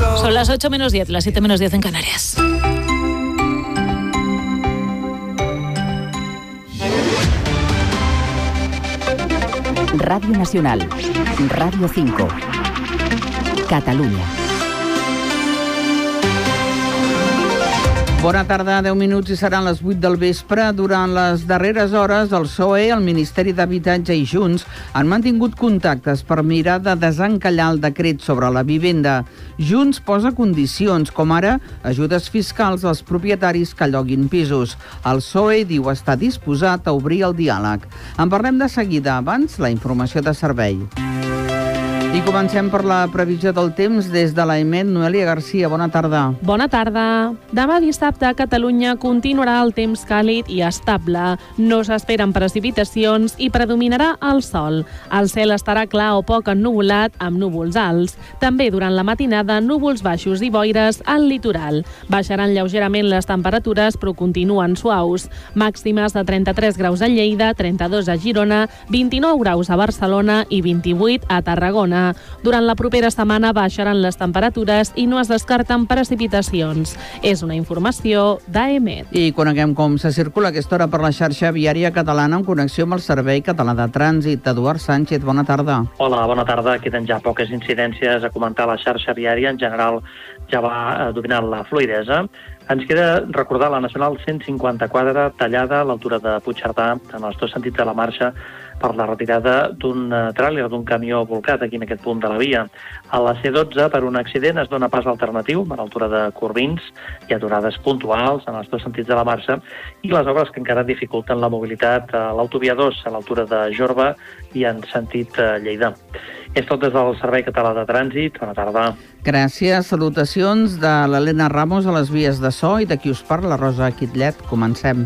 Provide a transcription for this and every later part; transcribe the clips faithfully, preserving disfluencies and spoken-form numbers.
Son las ocho menos diez, las siete menos diez en Canarias. Radio Nacional, Radio cinco, Catalunya. Bona tarda, deu minuts i seran les vuit del vespre. Durant les darreres hores, el P S O E, el Ministeri d'Habitatge i Junts han mantingut contactes per mirar de desencallar el decret sobre la vivenda. Junts posa condicions, com ara ajudes fiscals als propietaris que lloguin pisos. El P S O E diu estar disposat a obrir el diàleg. En parlem de seguida. Abans, la informació de servei. I comencem per la previsió del temps des de l'Aemet. Noelia Garcia, bona tarda. Bona tarda. Demà dissabte a Catalunya continuarà el temps càlid i estable. No s'esperen precipitacions i predominarà el sol. El cel estarà clar o poc ennuvolat amb núvols alts. També durant la matinada núvols baixos i boires al litoral. Baixaran lleugerament les temperatures però continuen suaus. Màximes de trenta-tres graus a Lleida, trenta-dos a Girona, vint-i-nou graus a Barcelona i vint-i-vuit a Tarragona. Durant la propera setmana baixaran les temperatures i no es descarten precipitacions. És una informació d'Aemet. I coneguem com se circula a aquesta hora per la xarxa viària catalana en connexió amb el Servei Català de Trànsit. Eduard Sánchez, bona tarda. Hola, bona tarda. Queden ja poques incidències a comentar la xarxa viària. En general ja va dominant la fluïdesa. Ens queda recordar la Nacional cent cinquanta-quatre tallada a l'altura de Puigcerdà en els dos sentits de la marxa per la retirada d'un tràiler, d'un camió volcat aquí en aquest punt de la via. A la C dotze, per un accident, es dona pas alternatiu a l'altura de Corbins. Hi ha aturades puntuals en els dos sentits de la marxa i les obres que encara dificulten la mobilitat a l'autovia dos, a l'altura de Jorba i en sentit Lleida. És tot des del Servei Català de Trànsit. Bona tarda. Gràcies. Salutacions de l'Helena Ramos a les vies de so i de qui us parla, Rosa Quitlet. Comencem.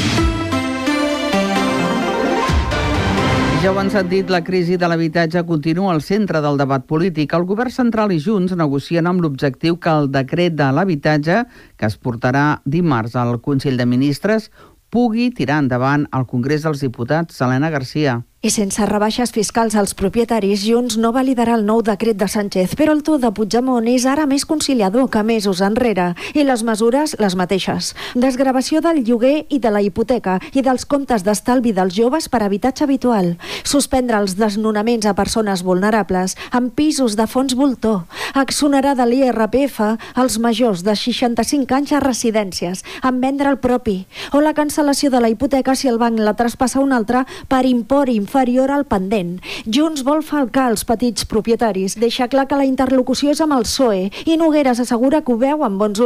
Ja ho han sentit, la crisi de l'habitatge continua al centre del debat polític. El govern central i Junts negocien amb l'objectiu que el decret de l'habitatge, que es portarà dimarts al Consell de Ministres, pugui tirar endavant al Congrés dels Diputats. Helena Garcia. I sense rebaixes fiscals als propietaris, Junts no va liderar el nou decret de Sánchez, però el to de Puigdemont és ara més conciliador que mesos enrere, i les mesures les mateixes. Desgravació del lloguer i de la hipoteca i dels comptes d'estalvi dels joves per habitatge habitual. Suspendre els desnonaments a persones vulnerables amb pisos de fons voltor. Exonerar de l'I R P F als majors de seixanta-cinc anys a residències, amb vendre el propi. O la cancel·lació de la hipoteca si el banc la traspassa a un altre per import inferior al pendent. Junts vol falcar els petits propietaris. Deixa clar que la interlocució és amb el P S O E i Nogueras assegura que ho veu amb bons ulls